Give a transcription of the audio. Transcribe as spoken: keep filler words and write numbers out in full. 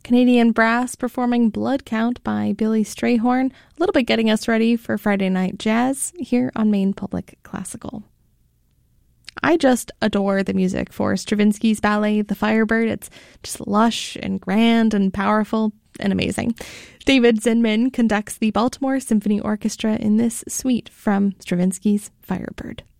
Canadian Brass performing Blood Count by Billy Strayhorn, a little bit getting us ready for Friday Night Jazz here on Maine Public Classical. I just adore the music for Stravinsky's ballet, The Firebird. It's just lush and grand and powerful and amazing. David Zinman conducts the Baltimore Symphony Orchestra in this suite from Stravinsky's Firebird.